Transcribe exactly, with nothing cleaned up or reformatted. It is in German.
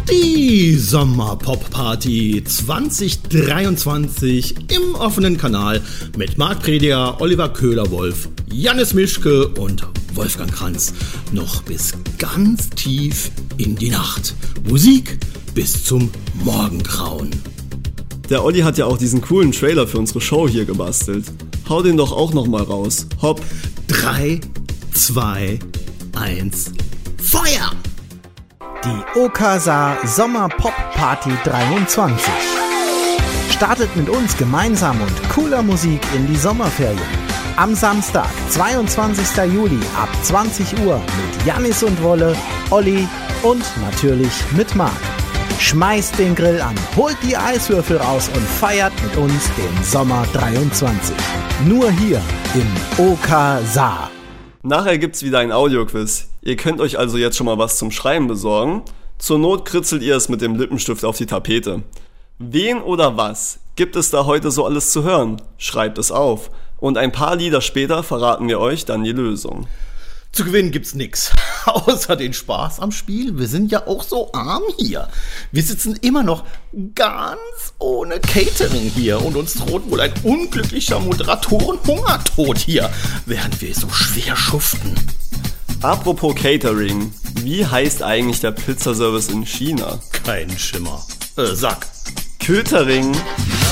Die Sommer-Pop-Party zwanzig dreiundzwanzig im offenen Kanal mit Marc Prediger, Oliver Köhler-Wolf, Jannis Mischke und Wolfgang Kranz. Noch bis ganz tief in die Nacht. Musik bis zum Morgengrauen. Der Olli hat ja auch diesen coolen Trailer für unsere Show hier gebastelt. Hau den doch auch noch mal raus. Hopp. drei, zwei, eins, Feuer! Die Okasa Sommer Pop Party dreiundzwanzig. Startet mit uns gemeinsam und cooler Musik in die Sommerferien. Am Samstag, zweiundzwanzigster Juli ab zwanzig Uhr mit Jannis und Wolle, Olli und natürlich mit Marc. Schmeißt den Grill an, holt die Eiswürfel raus und feiert mit uns den Sommer dreiundzwanzig. Nur hier im Okasa. Nachher gibt's wieder ein Audioquiz. Ihr könnt euch also jetzt schon mal was zum Schreiben besorgen. Zur Not kritzelt ihr es mit dem Lippenstift auf die Tapete. Wen oder was gibt es da heute so alles zu hören? Schreibt es auf. Und ein paar Lieder später verraten wir euch dann die Lösung. Zu gewinnen gibt's nix, außer den Spaß am Spiel. Wir sind ja auch so arm hier. Wir sitzen immer noch ganz ohne Catering hier und uns droht wohl ein unglücklicher Moderatoren-Hungertod hier, während wir so schwer schuften. Apropos Catering, wie heißt eigentlich der Pizzaservice in China? Kein Schimmer. Äh, sag. Kötering.